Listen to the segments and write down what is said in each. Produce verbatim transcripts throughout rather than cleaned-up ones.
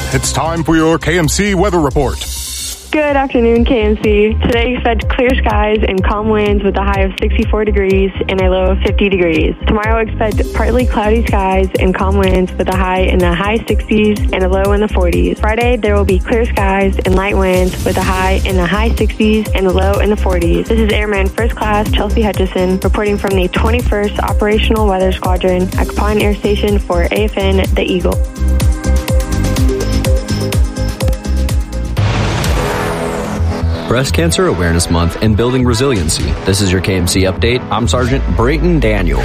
It's time for your K M C weather report. Good afternoon, K M C. Today expect clear skies and calm winds with a high of sixty-four degrees and a low of fifty degrees. Tomorrow expect partly cloudy skies and calm winds with a high in the high sixties and a low in the forties. Friday, there will be clear skies and light winds with a high in the high sixties and a low in the forties. This is Airman First Class Chelsea Hutchison reporting from the twenty-first Operational Weather Squadron at Kapan Air Station for A F N The Eagle. Breast Cancer Awareness Month and Building Resiliency. This is your K M C update. I'm Sergeant Brayton Daniel.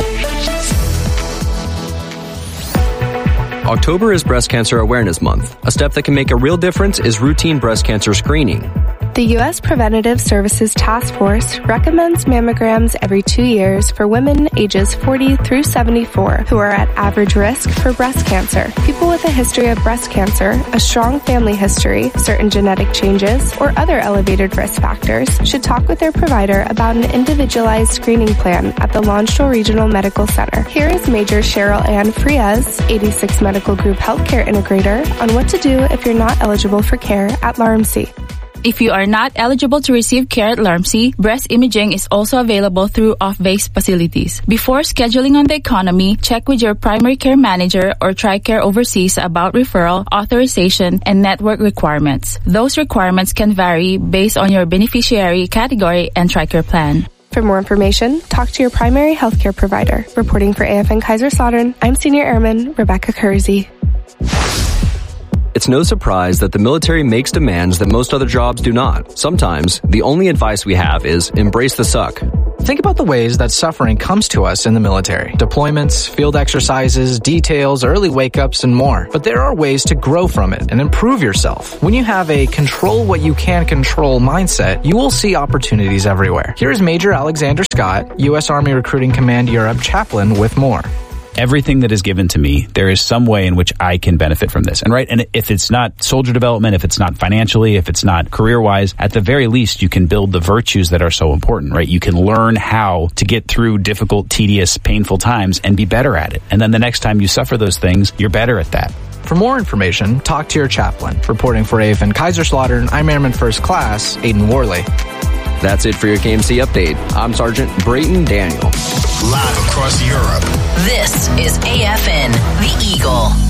October is Breast Cancer Awareness Month. A step that can make a real difference is routine breast cancer screening. The U S Preventative Services Task Force recommends mammograms every two years for women ages forty through seventy-four who are at average risk for breast cancer. People with a history of breast cancer, a strong family history, certain genetic changes, or other elevated risk factors should talk with their provider about an individualized screening plan at the Longshore Regional Medical Center. Here is Major Cheryl Ann Frias, eighty-six Medical Group Healthcare Integrator, on what to do if you're not eligible for care at L A R M C. If you are not eligible to receive care at L A R M C, breast imaging is also available through off-base facilities. Before scheduling on the economy, check with your primary care manager or TRICARE Overseas about referral, authorization, and network requirements. Those requirements can vary based on your beneficiary category and TRICARE plan. For more information, talk to your primary healthcare provider. Reporting for A F N Kaiserslautern, I'm Senior Airman Rebecca Kersey. It's no surprise that the military makes demands that most other jobs do not. Sometimes, the only advice we have is embrace the suck. Think about the ways that suffering comes to us in the military. Deployments, field exercises, details, early wake-ups, and more. But there are ways to grow from it and improve yourself. When you have a control what you can control mindset, you will see opportunities everywhere. Here is Major Alexander Scott, U S Army Recruiting Command Europe Chaplain, with more. Everything that is given to me, there is some way in which I can benefit from this. And right, and if it's not soldier development, if it's not financially, if it's not career-wise, at the very least, you can build the virtues that are so important, right? You can learn how to get through difficult, tedious, painful times and be better at it. And then the next time you suffer those things, you're better at that. For more information, talk to your chaplain. Reporting for A F N Kaiserslautern, I'm Airman First Class Aiden Worley. That's it for your K M C update. I'm Sergeant Brayton Daniel. Live across Europe. This is A F N The Eagle.